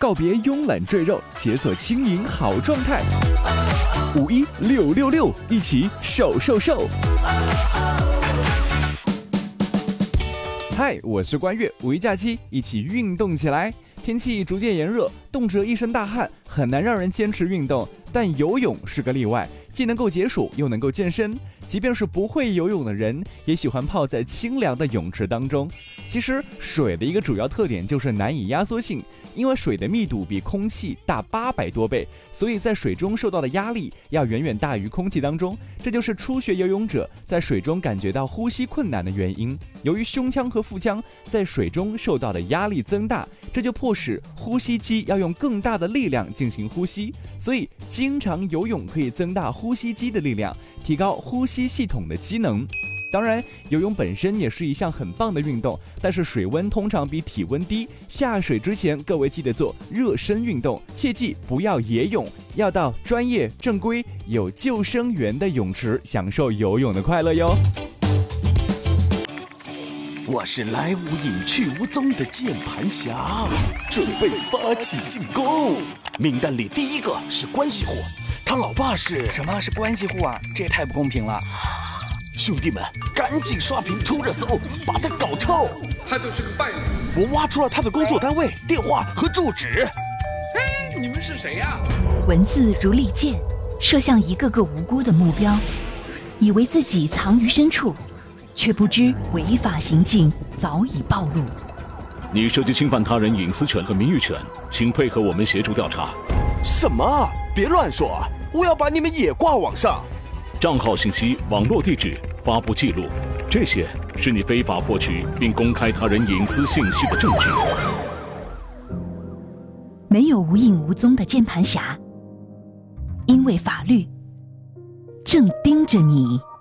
告别慵懒赘肉，解锁轻盈好状态。51666，一起瘦瘦瘦！嗨，我是关悦，五一假期一起运动起来。天气逐渐炎热，动辄一身大汗，很难让人坚持运动。但游泳是个例外，既能够解暑，又能够健身。即便是不会游泳的人，也喜欢泡在清凉的泳池当中。其实水的一个主要特点就是难以压缩性，因为水的密度比空气大800多倍，所以在水中受到的压力要远远大于空气当中。这就是初学游泳者在水中感觉到呼吸困难的原因。由于胸腔和腹腔在水中受到的压力增大，这就迫使呼吸肌要用更大的力量进行呼吸，所以经常游泳可以增大呼吸肌的力量，提高呼吸系统的机能。当然，游泳本身也是一项很棒的运动，但是水温通常比体温低，下水之前各位记得做热身运动，切记不要野泳，要到专业正规有救生员的泳池享受游泳的快乐哟。 我是来无影去无踪的键盘侠，准备发起进攻。名单里第一个是关系户，他老爸是…… 什么是关系户啊？这也太不公平了！ 兄弟们，赶紧刷屏冲热搜，把他搞臭！ 他就是个败类。 我挖出了他的工作单位、电话和住址。 哎，你们是谁呀？ 文字如利剑，射向一个个无辜的目标，以为自己藏于深处，却不知违法行径早已暴露。 你涉及侵犯他人隐私权和名誉权，请配合我们协助调查。 什么？别乱说，我要把你们也挂网上。 账号信息、网络地址、发布记录，这些是你非法获取并公开他人隐私信息的证据。 没有无影无踪的键盘侠，因为法律正盯着你。